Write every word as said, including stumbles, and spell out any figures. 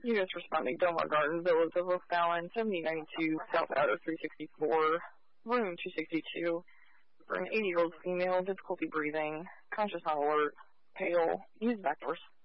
Units responding, Delmar Gardens, Villa of O'Fallon, seventy ninety-two, South Auto three sixty-four, room two sixty-two, for an eighty-year-old female, difficulty breathing, conscious not alert, pale, use back doors.